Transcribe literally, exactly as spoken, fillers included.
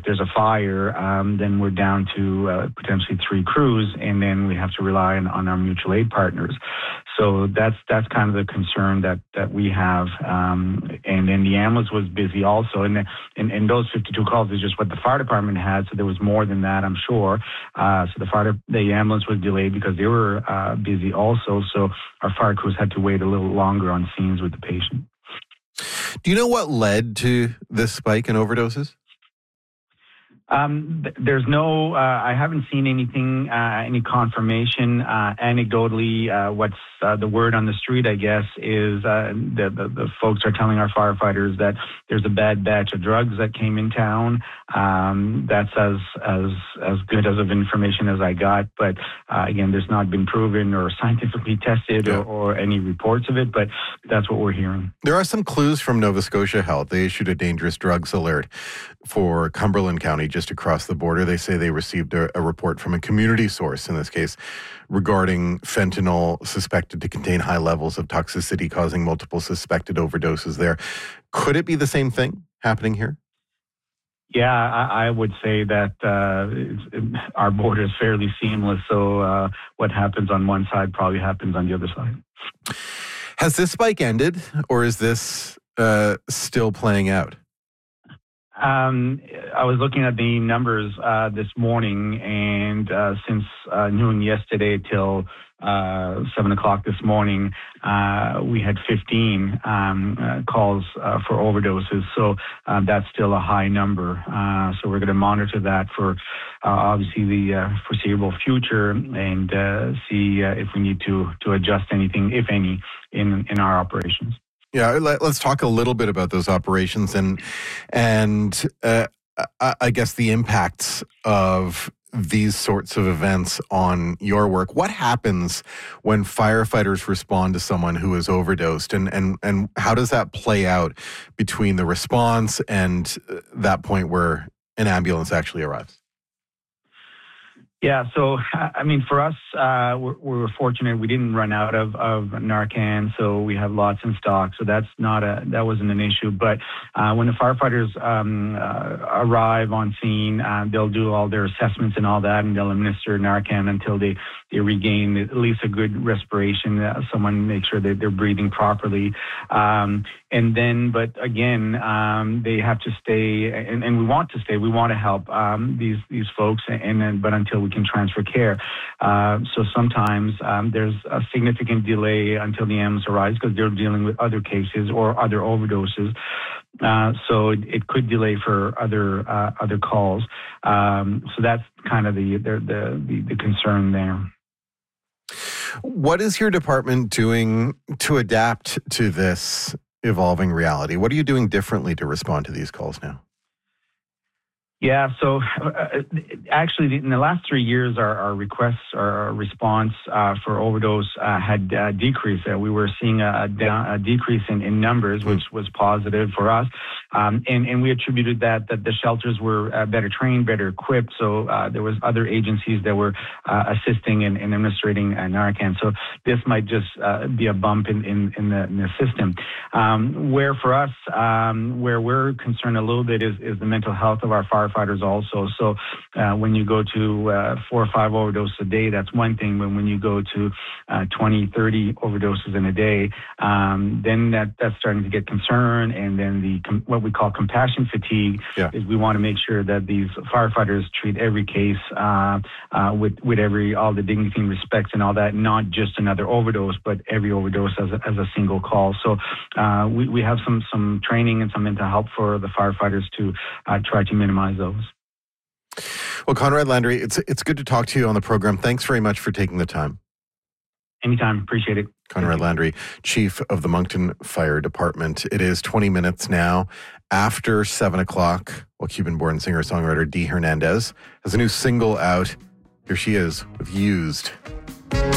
there's a fire, um, then we're down to uh, potentially three crews, and then we have to rely on, on our mutual aid partners. So that's that's kind of the concern that, that we have. Um, and then the ambulance was busy also. And, the, and and those fifty-two calls is just what the fire department had. So there was more than that, I'm sure. Uh, so the fire the ambulance was delayed because they were uh, busy also. So our fire crews had to wait a little longer on scenes with the patient. Do you know what led to this spike in overdoses? Um, th- there's no, uh, I haven't seen anything, uh, any confirmation. Uh, anecdotally, uh, what's uh, the word on the street, I guess, is uh, the, the, the folks are telling our firefighters that there's a bad batch of drugs that came in town. Um, that's as as as good as of information as I got. But uh, again, there's not been proven or scientifically tested yeah. or, or any reports of it. But that's what we're hearing. There are some clues from Nova Scotia Health. They issued a dangerous drugs alert for Cumberland County, just across the border. They say they received a, a report from a community source, in this case, regarding fentanyl suspected to contain high levels of toxicity, causing multiple suspected overdoses there. Could it be the same thing happening here? Yeah, I, I would say that uh, it's, our border is fairly seamless. So uh, what happens on one side probably happens on the other side. Has this spike ended, or is this uh, still playing out? Um, I was looking at the numbers uh, this morning, and uh, since uh, noon yesterday till uh, seven o'clock this morning, uh, we had fifteen um, uh, calls uh, for overdoses. So uh, that's still a high number. Uh, so we're going to monitor that for uh, obviously the uh, foreseeable future, and uh, see uh, if we need to to adjust anything, if any, in in our operations. Yeah, let, let's talk a little bit about those operations and and uh, I, I guess the impacts of these sorts of events on your work. What happens when firefighters respond to someone who is overdosed, and and and how does that play out between the response and that point where an ambulance actually arrives? Yeah, so, I mean, for us, uh, we're, we're fortunate we didn't run out of, of Narcan, so we have lots in stock. So that's not a, that wasn't an issue. But uh, when the firefighters um, uh, arrive on scene, uh, they'll do all their assessments and all that, and they'll administer Narcan until they, they regain at least a good respiration. Uh, someone make sure that they're breathing properly. Um, and then, but again, um, they have to stay, and, and we want to stay. We want to help um, these these folks, and then, but until we can transfer care. Uh, so sometimes um, there's a significant delay until the ambulance arrives because they're dealing with other cases or other overdoses. Uh, so it, it could delay for other uh, other calls. Um, so that's kind of the the, the the concern there. What is your department doing to adapt to this evolving reality? What are you doing differently to respond to these calls now? Yeah, so uh, actually, in the last three years, our, our requests, our response uh, for overdose uh, had uh, decreased. Uh, we were seeing a, down, a decrease in, in numbers, which was positive for us. Um, and, and we attributed that that the shelters were uh, better trained, better equipped. So uh, there was other agencies that were uh, assisting in, in administrating uh, Narcan. So this might just uh, be a bump in, in, in, the, in the system. Um, where for us, um, where we're concerned a little bit is, is the mental health of our firefighters. Fighters also. So uh, when you go to uh, four or five overdoses a day, that's one thing. But when you go to uh, twenty, thirty overdoses in a day, um, then that, that's starting to get concern. And then the com- what we call compassion fatigue yeah. is we want to make sure that these firefighters treat every case uh, uh, with with every all the dignity and respect and all that, not just another overdose, but every overdose as a, as a single call. So uh, we, we have some some training and some mental help for the firefighters to uh, try to minimize those. Well, Conrad Landry, it's it's good to talk to you on the program. Thanks very much for taking the time. Anytime. Appreciate it. Conrad Landry, Chief of the Moncton Fire Department. It is twenty minutes now after seven o'clock. Well, Cuban-born singer-songwriter Dee Hernandez has a new single out. Here she is with Used.